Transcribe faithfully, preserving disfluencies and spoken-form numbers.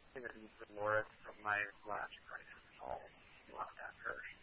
This is Dolores from my last crisis call. Lost that first.